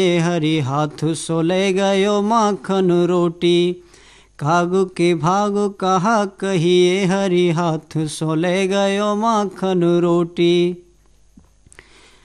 हरि हाथ सोले गयो माखन रोटी। कागु के भागु कहा कहिए हरि हाथ सोले गयो माखन रोटी।